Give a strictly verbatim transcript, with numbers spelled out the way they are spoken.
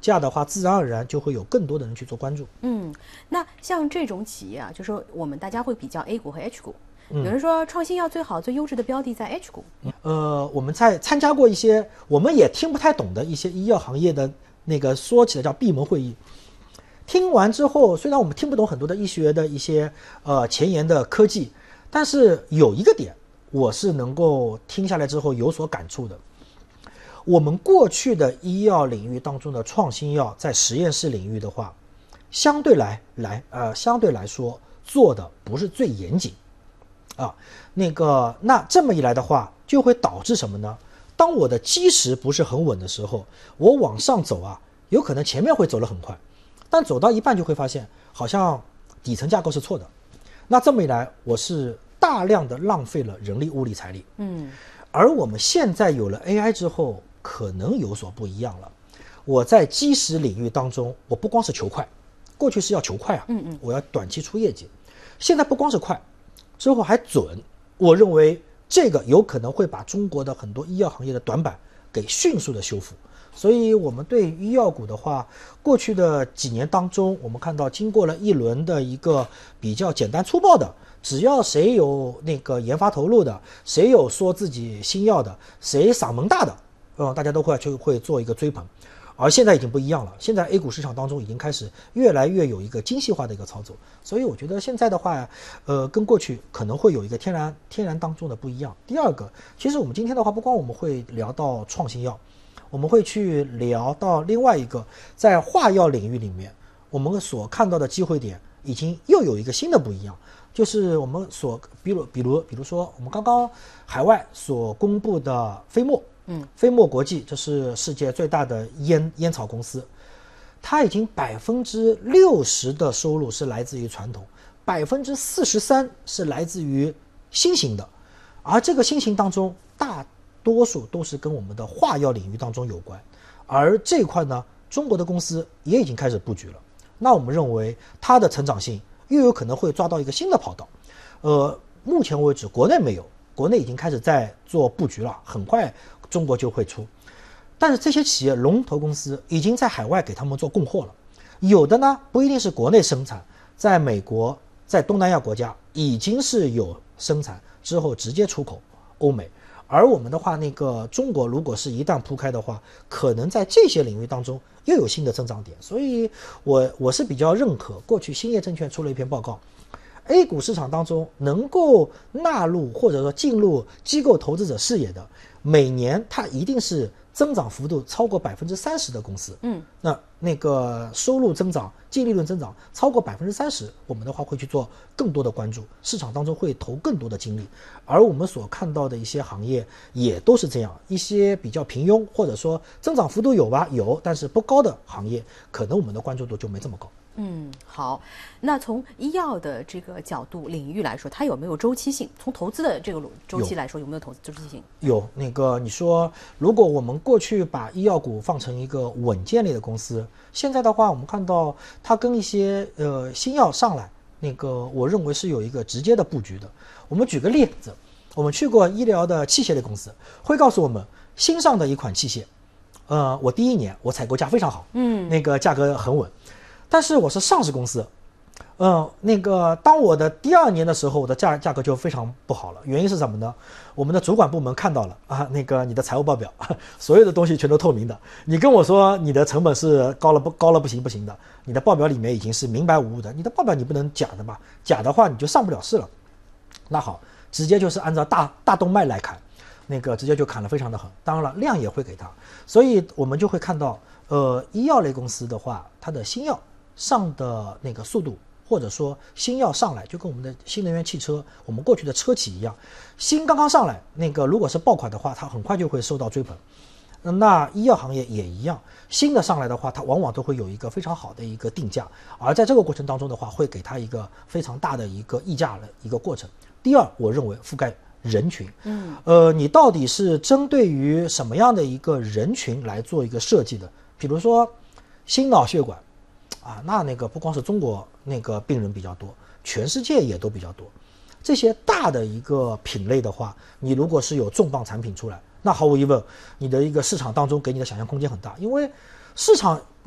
这样的话自然而然就会有更多的人去做关注。 嗯，那像这种企业啊，就是说我们大家会比较 A 股和 H 股，有人说创新药最好最优质的标的在 H 股。 呃，我们在参加过一些我们也听不太懂的一些医药行业的那个说起来叫闭门会议，听完之后，虽然我们听不懂很多的医学的一些呃前沿的科技，但是有一个点我是能够听下来之后有所感触的。我们过去的医药领域当中的创新药，在实验室领域的话，相对来来呃相对来说做的不是最严谨啊。那个那这么一来的话，就会导致什么呢？当我的基石不是很稳的时候，我往上走啊，有可能前面会走得很快，但走到一半就会发现好像底层架构是错的。那这么一来，我是大量的浪费了人力物力财力。 嗯， 而我们现在有了 A I 之后，可能有所不一样了。我在基石领域当中，我不光是求快，过去是要求快啊， 嗯嗯， 我要短期出业绩。现在不光是快，之后还准。我认为这个有可能会把中国的很多医药行业的短板给迅速的修复。所以我们对医药股的话，过去的几年当中，我们看到经过了一轮的一个比较简单粗暴的，只要谁有那个研发投入的，谁有说自己新药的，谁嗓门大的，嗯，大家都会就会做一个追捧。而现在已经不一样了，现在 A 股市场当中已经开始越来越有一个精细化的一个操作，所以我觉得现在的话，呃，跟过去可能会有一个天然天然当中的不一样。第二个，其实我们今天的话，不光我们会聊到创新药，我们会去聊到另外一个，在化药领域里面，我们所看到的机会点已经又有一个新的不一样，就是我们所比如比如比如说我们刚刚海外所公布的飞沫。 嗯， 飞沫国际，这是世界最大的烟烟草公司，它已经百分之六十的收入是来自于传统，百分之四十三是来自于新型的，而这个新型当中，大多数都是跟我们的化药领域当中有关，而这一块呢，中国的公司也已经开始布局了。那我们认为它的成长性又有可能会抓到一个新的跑道，呃，目前为止国内没有，国内已经开始在做布局了，很快中国就会出。但是这些企业龙头公司已经在海外给他们做供货了，有的呢不一定是国内生产，在美国在东南亚国家已经是有生产之后直接出口欧美。而我们的话，那个中国如果是一旦铺开的话，可能在这些领域当中又有新的增长点。所以我我是比较认可，过去兴业证券出了一篇报告， A 股市场当中能够纳入或者说进入机构投资者视野的，每年它一定是增长幅度超过百分之三十的公司。 嗯， 那那个收入增长、净利润增长超过百分之三十，我们的话会去做更多的关注，市场当中会投更多的精力。而我们所看到的一些行业也都是这样，一些比较平庸或者说增长幅度有吧有，但是不高的行业，可能我们的关注度就没这么高。 嗯，好。那从医药的这个角度领域来说，它有没有周期性？从投资的这个周期来说，有没有投资周期性？ 有。那个你说，如果我们过去把医药股放成一个稳健类的公司，现在的话，我们看到它跟一些呃新药上来，那个我认为是有一个直接的布局的。我们举个例子，我们去过医疗的器械类公司，会告诉我们新上的一款器械，呃，我第一年我采购价非常好， 嗯， 那个价格很稳。但是我是上市公司，呃，那个当我的第二年的时候，我的价价格就非常不好了。原因是什么呢？我们的主管部门看到了啊，那个你的财务报表，所有的东西全都透明的。你跟我说你的成本是高了不高了不行不行的，你的报表里面已经是明白无误的，你的报表你不能假的吧？假的话你就上不了市了。那好，直接就是按照大大动脉来砍，那个直接就砍得非常的狠。当然了，量也会给他，所以我们就会看到，呃，医药类公司的话，它的新药上的那个速度，或者说新药上来，就跟我们的新能源汽车，我们过去的车企一样，新刚刚上来，那个如果是爆款的话，它很快就会受到追捧。那医药行业也一样，新的上来的话，它往往都会有一个非常好的一个定价，而在这个过程当中的话，会给它一个非常大的一个溢价的一个过程。第二，我认为覆盖人群， 嗯， 呃，你到底是针对于什么样的一个人群来做一个设计的？比如说心脑血管。啊，那那个不光是中国那个病人比较多，全世界也都比较多。这些大的一个品类的话，你如果是有重磅产品出来，那毫无疑问，你的一个市场当中给你的想象空间很大，因为市场